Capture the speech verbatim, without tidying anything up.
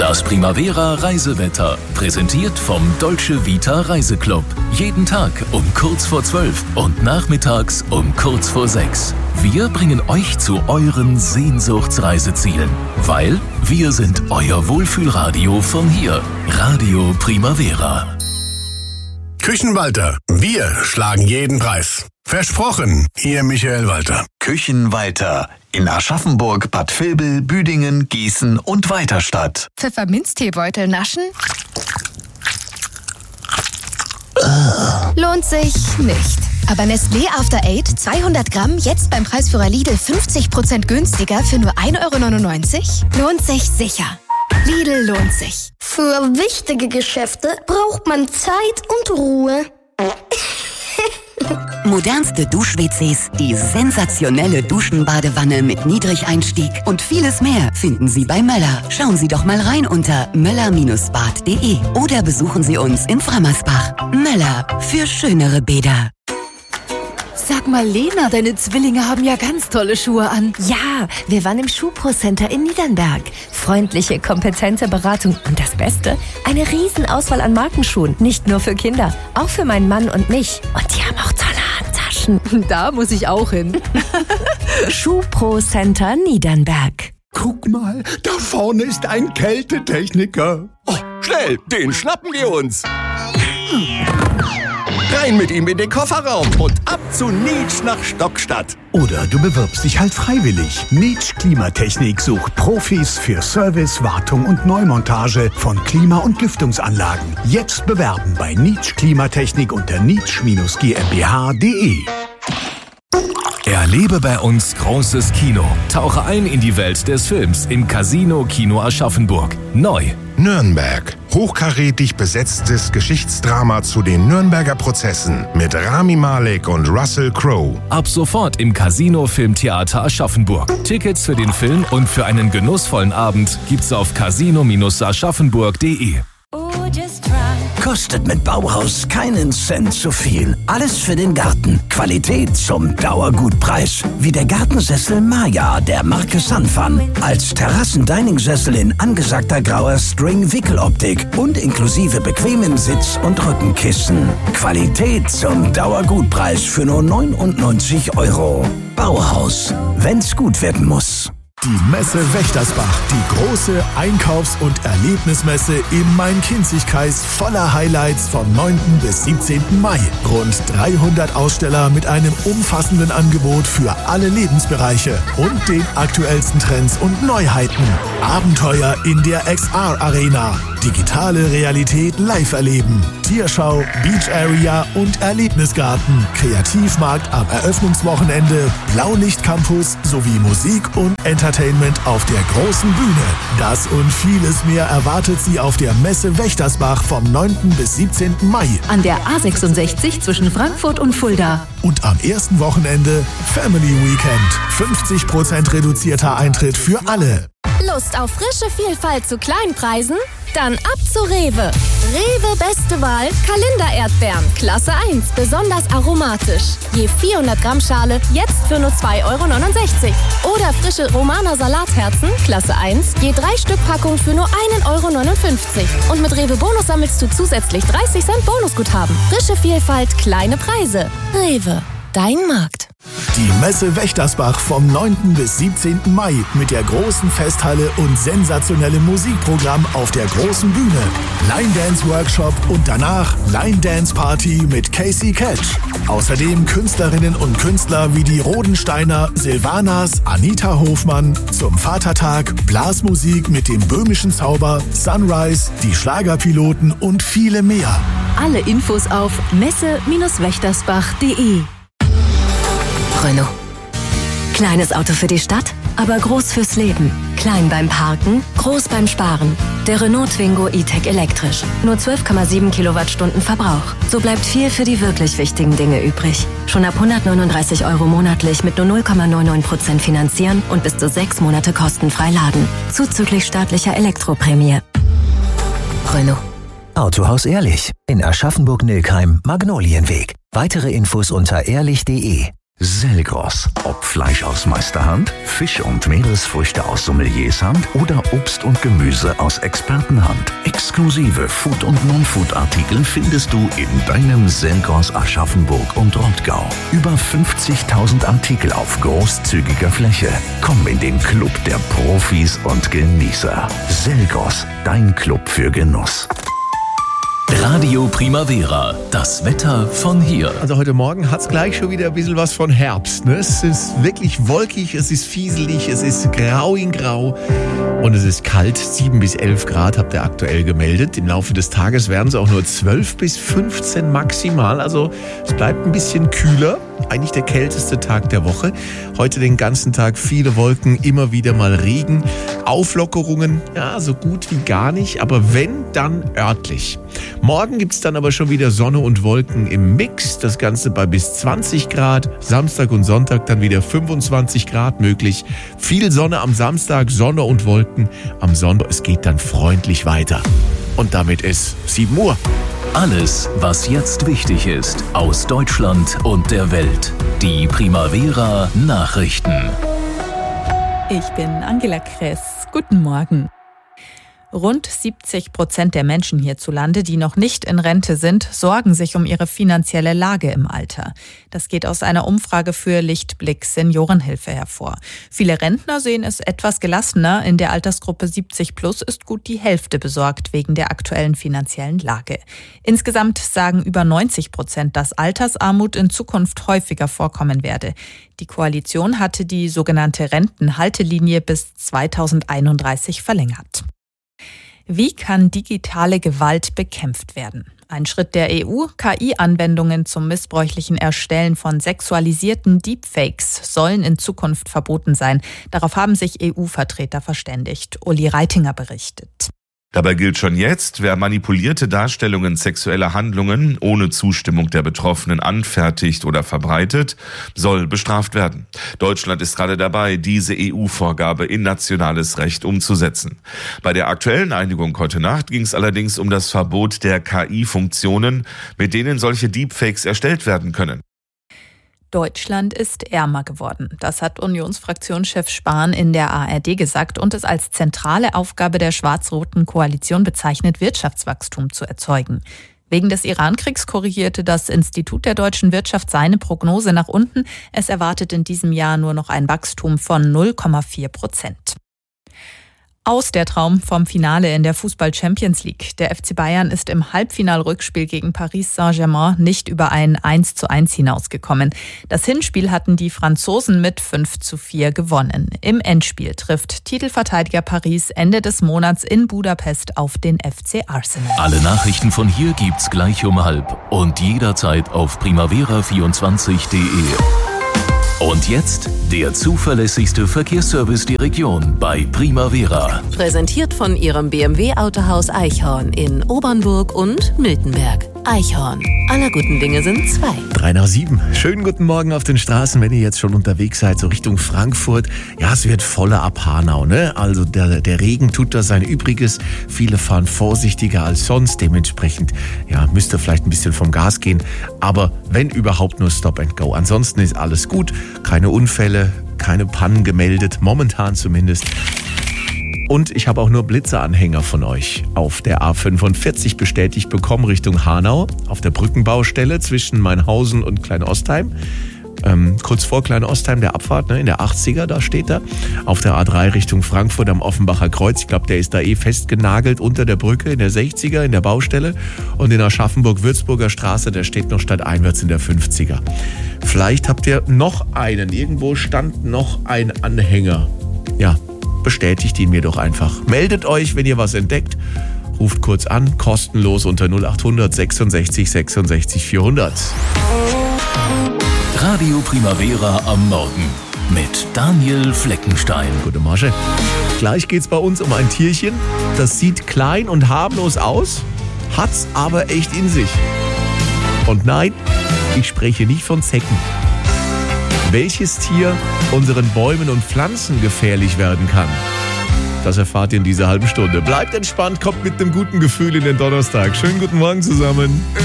Das Primavera Reisewetter, präsentiert vom Dolce Vita Reiseclub. Jeden Tag um kurz vor zwölf und nachmittags um kurz vor sechs. Wir bringen euch zu euren Sehnsuchtsreisezielen, weil wir sind euer Wohlfühlradio von hier. Radio Primavera. Küchenwalter, wir schlagen jeden Preis. Versprochen, Ihr Michael Walter. Küchenwalter in Aschaffenburg, Bad Vilbel, Büdingen, Gießen und Weiterstadt. Pfefferminzteebeutel naschen? Lohnt sich nicht. Aber Nestlé After Eight zweihundert Gramm jetzt beim Preisführer Lidl fünfzig Prozent günstiger für nur ein Euro neunundneunzig? Lohnt sich sicher. Lidl lohnt sich. Für wichtige Geschäfte braucht man Zeit und Ruhe. Modernste Dusch-W Cs, die sensationelle Duschenbadewanne mit Niedrigeinstieg und vieles mehr finden Sie bei Möller. Schauen Sie doch mal rein unter möller Bindestrich bad punkt de oder besuchen Sie uns in Frammersbach. Möller, für schönere Bäder. Sag mal, Lena, deine Zwillinge haben ja ganz tolle Schuhe an. Ja, wir waren im Schuhpro-Center in Niedernberg. Freundliche, kompetente Beratung und das Beste, eine Riesenauswahl an Markenschuhen. Nicht nur für Kinder, auch für meinen Mann und mich. Und die haben auch tolle Handtaschen. Da muss ich auch hin. Schuhpro-Center Niedernberg. Guck mal, da vorne ist ein Kältetechniker. Oh, schnell, den schnappen wir uns. Rein mit ihm in den Kofferraum und ab zu Nietsch nach Stockstadt. Oder du bewirbst dich halt freiwillig. Nietsch Klimatechnik sucht Profis für Service, Wartung und Neumontage von Klima- und Lüftungsanlagen. Jetzt bewerben bei Nietsch Klimatechnik unter nietsch Bindestrich g m b h punkt de. Erlebe bei uns großes Kino. Tauche ein in die Welt des Films im Casino Kino Aschaffenburg. Neu. Nürnberg. Hochkarätig besetztes Geschichtsdrama zu den Nürnberger Prozessen mit Rami Malek und Russell Crowe. Ab sofort im Casino Filmtheater Aschaffenburg. Tickets für den Film und für einen genussvollen Abend gibt's auf casino Bindestrich aschaffenburg punkt de. Kostet mit Bauhaus keinen Cent zu viel. Alles für den Garten. Qualität zum Dauergutpreis. Wie der Gartensessel Maya der Marke Sanfan. Als Terrassen-Dining-Sessel in angesagter grauer String-Wickeloptik und inklusive bequemen Sitz- und Rückenkissen. Qualität zum Dauergutpreis für nur neunundneunzig Euro. Bauhaus. Wenn's gut werden muss. Die Messe Wächtersbach, die große Einkaufs- und Erlebnismesse im Main-Kinzig-Kreis voller Highlights vom neunten bis siebzehnten Mai. Rund dreihundert Aussteller mit einem umfassenden Angebot für alle Lebensbereiche und den aktuellsten Trends und Neuheiten. Abenteuer in der X R-Arena, digitale Realität live erleben, Tierschau, Beach Area und Erlebnisgarten, Kreativmarkt am Eröffnungswochenende, Blaulicht-Campus sowie Musik und Entertainment auf der großen Bühne. Das und vieles mehr erwartet Sie auf der Messe Wächtersbach vom neunten bis siebzehnten Mai. An der A sechsundsechzig zwischen Frankfurt und Fulda. Und am ersten Wochenende Family Weekend. fünfzig Prozent reduzierter Eintritt für alle. Lust auf frische Vielfalt zu kleinen Preisen? Dann ab zu Rewe. Rewe beste Wahl, Kalender-Erdbeeren, Klasse eins, besonders aromatisch. Je vierhundert Gramm Schale, jetzt für nur zwei Euro neunundsechzig. Oder frische Romaner Salatherzen, Klasse eins, je drei Stück Packung für nur ein Euro neunundfünfzig. Und mit Rewe Bonus sammelst du zusätzlich dreißig Cent Bonusguthaben. Frische Vielfalt, kleine Preise. Rewe, dein Markt. Die Messe Wächtersbach vom neunten bis siebzehnten Mai mit der großen Festhalle und sensationellem Musikprogramm auf der großen Bühne. Line Dance Workshop und danach Line Dance Party mit Casey Catch. Außerdem Künstlerinnen und Künstler wie die Rodensteiner, Silvanas, Anita Hofmann, zum Vatertag, Blasmusik mit dem böhmischen Zauber, Sunrise, die Schlagerpiloten und viele mehr. Alle Infos auf messe Bindestrich wächtersbach punkt de. Renault. Kleines Auto für die Stadt, aber groß fürs Leben. Klein beim Parken, groß beim Sparen. Der Renault Twingo E-Tech elektrisch. Nur zwölf Komma sieben Kilowattstunden Verbrauch. So bleibt viel für die wirklich wichtigen Dinge übrig. Schon ab hundertneununddreißig Euro monatlich mit nur null Komma neunundneunzig Prozent finanzieren und bis zu sechs Monate kostenfrei laden. Zuzüglich staatlicher Elektroprämie. Renault. Autohaus Ehrlich. In Aschaffenburg-Nilkheim, Magnolienweg. Weitere Infos unter ehrlich punkt de. Selgros. Ob Fleisch aus Meisterhand, Fisch und Meeresfrüchte aus Sommeliershand oder Obst und Gemüse aus Expertenhand. Exklusive Food- und Non-Food-Artikel findest du in deinem Selgros Aschaffenburg und Rottgau. Über fünfzigtausend Artikel auf großzügiger Fläche. Komm in den Club der Profis und Genießer. Selgros, dein Club für Genuss. Radio Primavera, das Wetter von hier. Also heute Morgen hat es gleich schon wieder ein bisschen was von Herbst. Ne? Es ist wirklich wolkig, es ist fieselig, es ist grau in grau und es ist kalt. sieben bis elf Grad habt ihr aktuell gemeldet. Im Laufe des Tages werden es auch nur zwölf bis fünfzehn maximal. Also es bleibt ein bisschen kühler. Eigentlich der kälteste Tag der Woche. Heute den ganzen Tag viele Wolken, immer wieder mal Regen. Auflockerungen, ja, so gut wie gar nicht. Aber wenn, dann örtlich. Morgen gibt es dann aber schon wieder Sonne und Wolken im Mix. Das Ganze bei bis zwanzig Grad. Samstag und Sonntag dann wieder fünfundzwanzig Grad möglich. Viel Sonne am Samstag, Sonne und Wolken am Sonntag. Es geht dann freundlich weiter. Und damit ist sieben Uhr. Alles, was jetzt wichtig ist, aus Deutschland und der Welt. Die Primavera Nachrichten. Ich bin Angela Kress. Guten Morgen. Rund siebzig Prozent der Menschen hierzulande, die noch nicht in Rente sind, sorgen sich um ihre finanzielle Lage im Alter. Das geht aus einer Umfrage für Lichtblick Seniorenhilfe hervor. Viele Rentner sehen es etwas gelassener. In der Altersgruppe siebzig plus ist gut die Hälfte besorgt wegen der aktuellen finanziellen Lage. Insgesamt sagen über neunzig Prozent, dass Altersarmut in Zukunft häufiger vorkommen werde. Die Koalition hatte die sogenannte Rentenhaltelinie bis zweitausendeinunddreißig verlängert. Wie kann digitale Gewalt bekämpft werden? Ein Schritt der E U, K I-Anwendungen zum missbräuchlichen Erstellen von sexualisierten Deepfakes sollen in Zukunft verboten sein. Darauf haben sich E U-Vertreter verständigt. Uli Reitinger berichtet. Dabei gilt schon jetzt, wer manipulierte Darstellungen sexueller Handlungen ohne Zustimmung der Betroffenen anfertigt oder verbreitet, soll bestraft werden. Deutschland ist gerade dabei, diese E U-Vorgabe in nationales Recht umzusetzen. Bei der aktuellen Einigung heute Nacht ging es allerdings um das Verbot der K I-Funktionen, mit denen solche Deepfakes erstellt werden können. Deutschland ist ärmer geworden. Das hat Unionsfraktionschef Spahn in der A R D gesagt und es als zentrale Aufgabe der schwarz-roten Koalition bezeichnet, Wirtschaftswachstum zu erzeugen. Wegen des Iran-Kriegs korrigierte das Institut der deutschen Wirtschaft seine Prognose nach unten. Es erwartet in diesem Jahr nur noch ein Wachstum von null Komma vier Prozent. Aus der Traum vom Finale in der Fußball-Champions League. Der F C Bayern ist im Halbfinal-Rückspiel gegen Paris Saint-Germain nicht über ein eins zu eins hinausgekommen. Das Hinspiel hatten die Franzosen mit fünf zu vier gewonnen. Im Endspiel trifft Titelverteidiger Paris Ende des Monats in Budapest auf den F C Arsenal. Alle Nachrichten von hier gibt's gleich um halb und jederzeit auf primavera vierundzwanzig punkt de. Und jetzt der zuverlässigste Verkehrsservice der Region bei Primavera. Präsentiert von Ihrem B M W-Autohaus Eichhorn in Obernburg und Miltenberg. Eichhorn. Aller guten Dinge sind zwei. Drei nach sieben. Schönen guten Morgen auf den Straßen, wenn ihr jetzt schon unterwegs seid, so Richtung Frankfurt. Ja, es wird voller ab Hanau, ne? Also der, der Regen tut da sein Übriges. Viele fahren vorsichtiger als sonst. Dementsprechend, ja, müsst ihr vielleicht ein bisschen vom Gas gehen. Aber wenn überhaupt nur Stop and Go. Ansonsten ist alles gut. Keine Unfälle, keine Pannen gemeldet. Momentan zumindest. Und ich habe auch nur Blitzeranhänger von euch auf der A fünfundvierzig bestätigt bekommen Richtung Hanau auf der Brückenbaustelle zwischen Mainhausen und Kleinostheim. Ähm, kurz vor Kleinostheim der Abfahrt, ne, in der achtziger, da steht er. Auf der A drei Richtung Frankfurt am Offenbacher Kreuz. Ich glaube, der ist da eh festgenagelt unter der Brücke in der sechziger in der Baustelle. Und in der Aschaffenburg-Würzburger Straße, der steht noch stadteinwärts in der fünfziger. Vielleicht habt ihr noch einen. Irgendwo stand noch ein Anhänger. Ja, bestätigt ihn mir doch einfach. Meldet euch, wenn ihr was entdeckt. Ruft kurz an, kostenlos unter null acht hundert sechsundsechzig sechsundsechzig vierhundert. Radio Primavera am Morgen mit Daniel Fleckenstein. Guten Morgen. Gleich geht's bei uns um ein Tierchen. Das sieht klein und harmlos aus, hat's aber echt in sich. Und nein, ich spreche nicht von Zecken. Welches Tier unseren Bäumen und Pflanzen gefährlich werden kann, das erfahrt ihr in dieser halben Stunde. Bleibt entspannt, kommt mit einem guten Gefühl in den Donnerstag. Schönen guten Morgen zusammen.